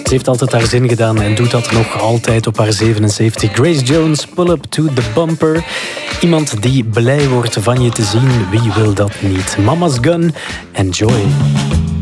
Ze heeft altijd haar zin gedaan en doet dat nog altijd op haar 77. Grace Jones, Pull Up to the Bumper. Iemand die blij wordt van je te zien, wie wil dat niet? Mama's Gun, enjoy.